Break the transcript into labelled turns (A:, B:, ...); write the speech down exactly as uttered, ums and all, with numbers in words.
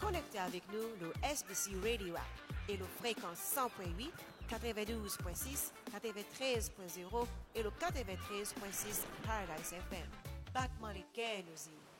A: connecter avec nous le S B C Radio app et le fréquence cent point huit, quatre-vingt-douze point six, quatre-vingt-treize point zéro et le quatre-vingt-treize point six Paradise F M. Battement les quais, nous y.